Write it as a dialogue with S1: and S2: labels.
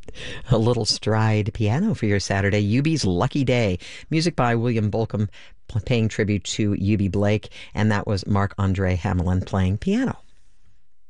S1: A little stride piano for your Saturday. Yubi's Lucky Day. Music by William Bolcom, paying tribute to Yubi Blake. And that was Mark-Andre Hamelin playing piano.